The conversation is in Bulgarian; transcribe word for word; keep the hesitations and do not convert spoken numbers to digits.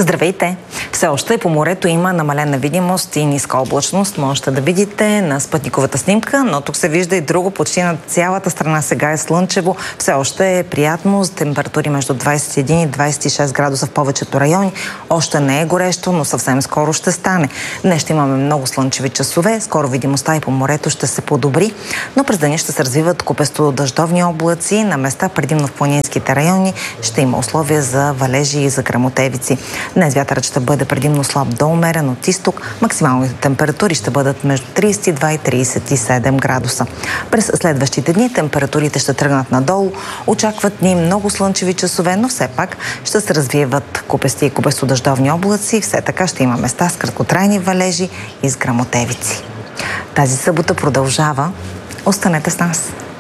Здравейте! Все още по морето има намалена видимост и ниска облачност. Можете да видите на спътниковата снимка, но тук се вижда и друго. Почти на цялата страна сега е слънчево. Все още е приятно с температури между двадесет и един и двадесет и шест градуса в повечето райони. Още не е горещо, но съвсем скоро ще стане. Днес ще имаме много слънчеви часове. Скоро видимостта и по морето ще се подобри, но през деня ще се развиват купесто дъждовни облаци. На места, предимно в планинските райони, ще има условия за валежи и за гръмотевици. Днес вятърът ще бъде предимно слаб до умерен от изток. Максималните температури ще бъдат между тридесет и два и тридесет и седем градуса. През следващите дни температурите ще тръгнат надолу. Очакват ни много слънчеви часове, но все пак ще се развиват купести и купестодъждовни облаци. Все така ще има места с краткотрайни валежи и с гръмотевици. Тази събота продължава. Останете с нас!